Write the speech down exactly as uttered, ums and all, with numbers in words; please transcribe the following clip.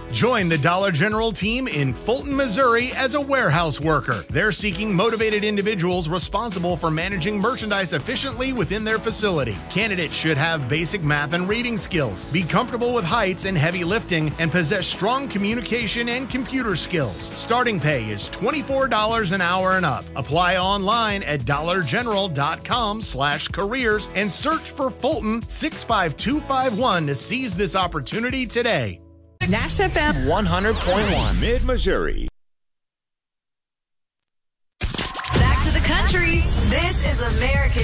Join the Dollar General team in Fulton, Missouri as a warehouse worker. They're seeking motivated individuals responsible for managing merchandise efficiently within their facility. Candidates should have basic math and reading skills, be comfortable with heights and heavy lifting, and possess strong communication and computer skills. Starting pay is twenty-four dollars an hour and up. Apply online at dollar general dot com slash careers and search for Fulton six five two five one to seize this opportunity today. Nash F M one hundred point one Mid-Missouri. Back to the country. This is American